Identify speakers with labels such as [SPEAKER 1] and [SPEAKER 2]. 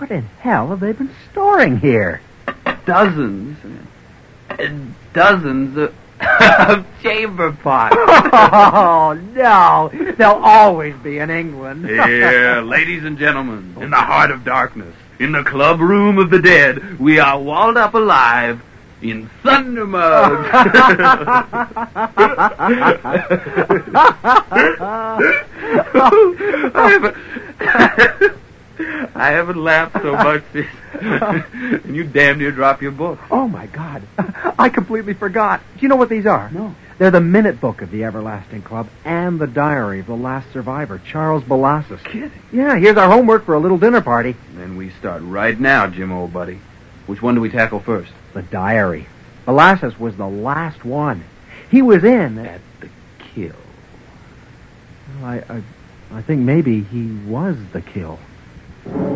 [SPEAKER 1] What in hell have they been storing here?
[SPEAKER 2] Dozens and dozens of chamber pots.
[SPEAKER 1] Oh, no. They'll always be in England.
[SPEAKER 2] Here, ladies and gentlemen, in the heart of darkness, in the club room of the dead, we are walled up alive in thunder mugs. I haven't laughed so much since and you damn near drop your book.
[SPEAKER 1] Oh, my God. I completely forgot. Do you know what these are?
[SPEAKER 2] No.
[SPEAKER 1] They're the minute book of the Everlasting Club and the diary of the last survivor, Charles Balassus.
[SPEAKER 2] Kidding.
[SPEAKER 1] Yeah, here's our homework for a little dinner party.
[SPEAKER 2] Then we start right now, Jim, old buddy. Which one do we tackle first?
[SPEAKER 1] The diary. Balassus was the last one. He was in
[SPEAKER 2] At the kill.
[SPEAKER 1] Well, I think maybe he was the kill.